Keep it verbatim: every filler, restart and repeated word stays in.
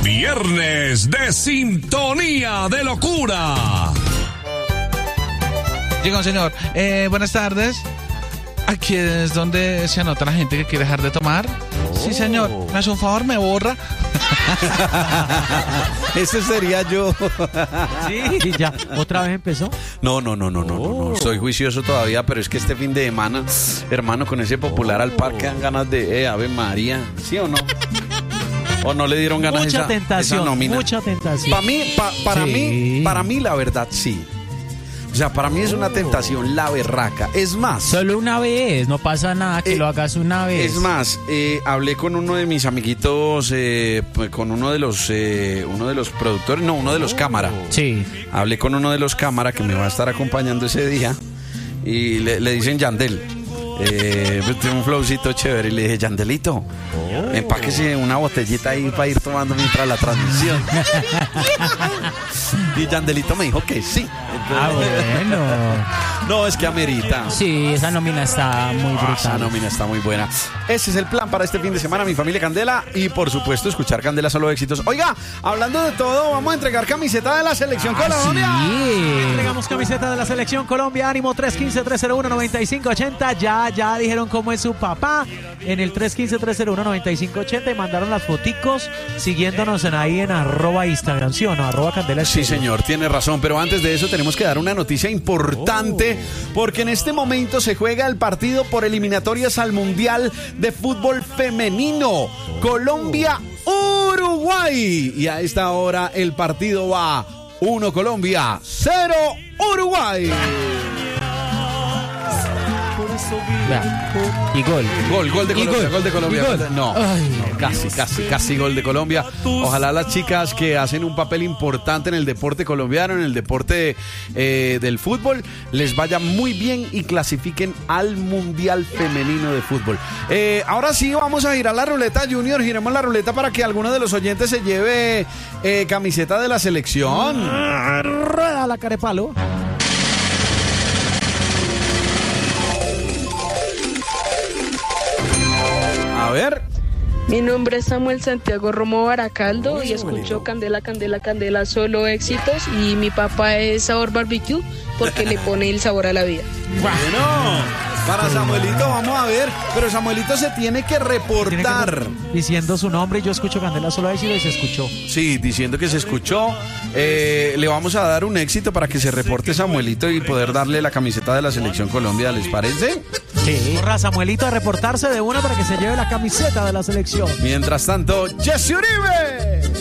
Viernes de Sintonía de Locura. Llega un señor. Eh, buenas tardes. Aquí es donde se anota la gente que quiere dejar de tomar. Oh. Sí, señor. ¿Me hace un favor? ¿Me borra? Ese sería yo. Sí, ya. ¿Otra vez empezó? No, no, no, no, no, oh. no, no. Soy juicioso todavía, pero es que este fin de semana, hermano, con ese popular oh. al parque dan ganas de, eh, Ave María. ¿Sí o no? ¿O no le dieron ganas mucha esa, tentación, esa nómina? Mucha tentación. Pa mí, pa, para sí. mí, para mí la verdad sí. O sea, para mí es una tentación la berraca. Es más, solo una vez, no pasa nada que eh, lo hagas una vez. Es más, eh, hablé con uno de mis amiguitos, eh, con uno de los, eh, uno de los productores, no, uno de los cámara. Sí. Hablé con uno de los cámara que me va a estar acompañando ese día y le, le dicen Yandel. Eh, pues tiene un flowcito chévere y le dije, Yandelito, oh. empáquese una botellita ahí para ir tomando mientras la transmisión. Y Yandelito me dijo que sí. Entonces, ah, bueno. No, es que amerita. Sí, esa nómina está muy brutal. Ah, esa nómina está muy buena. Ese es el plan para este fin de semana, mi familia Candela. Y por supuesto, escuchar Candela Solo Éxitos. Oiga, hablando de todo, vamos a entregar camiseta de la Selección ah, Colombia. Sí. Entregamos camiseta de la Selección Colombia. Ánimo tres uno cinco, tres cero uno, nueve cinco ocho cero. Ya, ya dijeron cómo es su papá. En el tres uno cinco, tres cero uno, nueve cinco ocho cero. Y mandaron las foticos siguiéndonos en ahí en arroba Instagram, ¿sí o no? Arroba Candela. Sí, señor, tiene razón. Pero antes de eso tenemos que dar una noticia importante. Oh. Porque en este momento se juega el partido por eliminatorias al Mundial de Fútbol Femenino. Oh. Colombia-Uruguay. Y a esta hora el partido va uno Colombia, cero Uruguay. Y gol. Gol, gol de Colombia, gol. gol de Colombia. Gol. No, Ay, no, casi, casi, casi gol de Colombia. Ojalá las chicas que hacen un papel importante en el deporte colombiano, en el deporte eh, del fútbol, les vaya muy bien y clasifiquen al Mundial Femenino de Fútbol. Eh, ahora sí vamos a girar la ruleta, Junior, giremos la ruleta para que alguno de los oyentes se lleve eh, camiseta de la selección. Rueda la carepalo. A ver. Mi nombre es Samuel Santiago Romo Baracaldo y escucho Candela, Candela, Candela, Solo Éxitos. Y mi papá es Sabor Barbecue porque le pone el sabor a la vida. Bueno, para Samuelito vamos a ver, pero Samuelito se tiene que reportar. Tiene que, diciendo su nombre, yo escucho Candela Solo Éxitos y se escuchó. Sí, diciendo que se escuchó. Eh, le vamos a dar un éxito para que se reporte Samuelito y poder darle la camiseta de la Selección Colombia, ¿les parece? Sí. Corra Samuelito a reportarse de una para que se lleve la camiseta de la selección. Mientras tanto, Jesse Uribe.